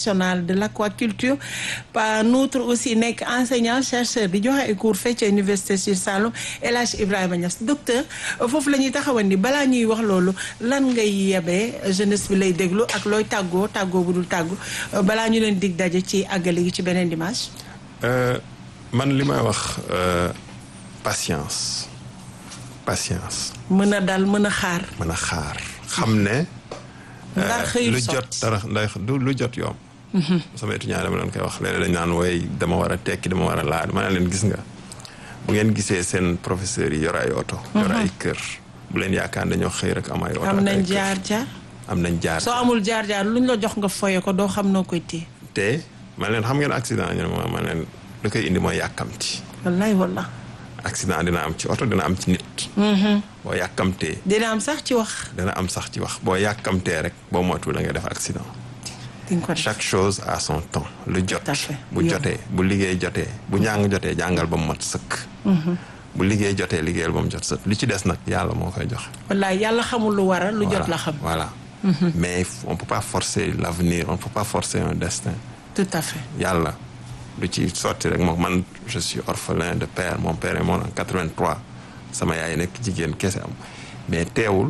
nationale de l'aquaculture par notre aussi nekk enseignant chercheur di joxe ay cours fee ca université Sine Saloum El Hadj Ibrahima Niass docteur foofu la ñuy taxawan ni balaa ñuy wax loolu lan ngay yebee jeunesse bi lay déglu ak looy tàggoo bu dul tàggu balaa ñu leen dig daje ci àggale gi ci beneen dimanche. man li may wax patience. mën a dal mën a xaar. xam ne. lu jot dara lu jot yomb. sama étudiant dama doon koy wax léeg-léeg dañ naan wooy dama war a tekki dama war a laaj ma ne leen gis nga bu ngeen gisee seen professeurs yi yor ay oto. yor ay kër bu leen yaakaar dañoo xëy rek am ay oto. am nañ jaar-jaar. am nañ jaar soo amul jaar-jaar luñ la jox nga foye ko doo xam noo koy téye. te ma leen xam ngeen accident ñu ne ma leen lu koy indi mooy yàkkamti. wallaay. accident dina am ci oto dina am ci nit. boo yàkkamtee. dina am sax ci wax. boo yàkkamtee rek boo moytuwul da ngay def accident. chaque chose à son temps. lu jot bu jotee bu liggéey jotee bu njàng jotee jàngal ba mu mat sëkk. bu liggéey jotee liggéeyal ba mu jot sëkk li ci des nag yàlla moo koy joxe. wallaay yàlla xamul lu waral lu jot la xam. voilà mais on peut pas forcer l'avenir on peut pas forcer un destin. tout à fait. yàlla lu ci sotti rek moom man je suis orphelin de père mon père est mort en 83 sama yaay nekk jigéen kese am mais teewul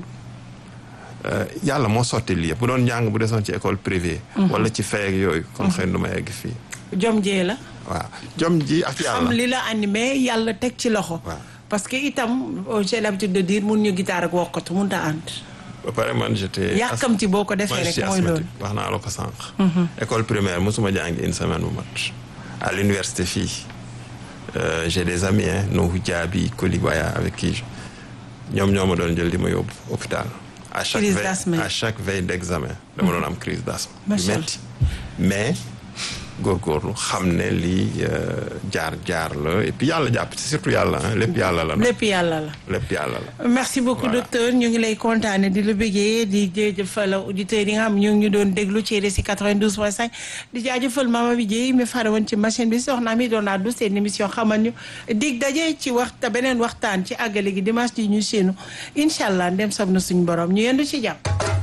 yàlla moo sotti lii yëpp bu doon njàng bu desoon ci école privée. wala ci fay ak yooyu. kon xëy na du ma yegg fii. jom jee la. waaw jom ji ak yàlla xam li la animé yàlla teg ci loxo. waaw parce que itam j'ai l'habitude de dire mun ñu guitare ak wokkatu mun ta ànd. ba pare man j'étais yàkkamti boo ko defee rek mooy loolu wax naa la ko sànq. école primaire mosuma jàngi une semaine bu mat. à l'université fii j'ai des amis Nouhou Diaby Koligoya avec qui ñoom ñoo ma doon jël di ma yóbbu hôpital. à chaque veille d'examen. dama doon am crise d'asthme. metti mais góorgóorlu xam ne lii jaar la et puis yàlla jàpp ci surtout yàlla lépp yàlla la. lépp yàlla la. merci beaucoup docteur ñu ngi lay kontaane di la bëggee di jaajëfal auditeurs yi nga xam ñu ngi doon déglu ci RSI 92.5 di jaajëfal Mama bi Dieye mi fara woon ci machine bi soxna mi doon addu seen émission xamal ñu dig daje ci beneen waxtaan ci àggale gi dimanche ji ñu seenu incha allah ndem sab na suñu borom ñu yendu ci jàpp.